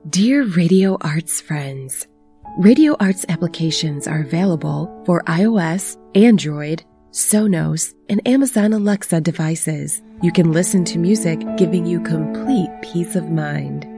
Dear Radio Arts friends, Radio Arts applications are available for iOS, Android, Sonos, and Amazon Alexa devices. You can listen to music giving you complete peace of mind.